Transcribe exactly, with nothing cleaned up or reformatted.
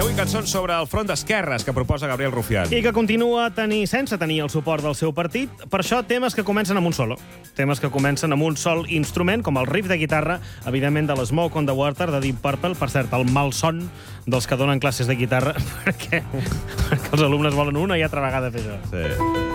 avui cançons sobre el front d'esquerres que proposa Gabriel Rufián. I que continua tenir, sense tenir el suport del seu partit. Per això, temes que comencen amb un solo. Temes que comencen amb un sol instrument, com el riff de guitarra, evidentment de l'Smoke on the Water, de Deep Purple. Per cert, el malson dels que donen classes de guitarra, perquè, perquè els alumnes volen una i altra vegada fer això. Sí.